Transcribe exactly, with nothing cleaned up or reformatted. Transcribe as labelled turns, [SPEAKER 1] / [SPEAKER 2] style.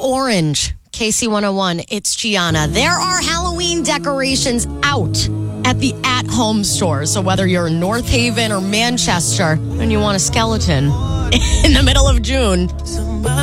[SPEAKER 1] Orange, K C one oh one. It's Gianna. There are Halloween decorations out at the at-home store. So whether you're in North Haven or Manchester and you want a skeleton in the middle of June,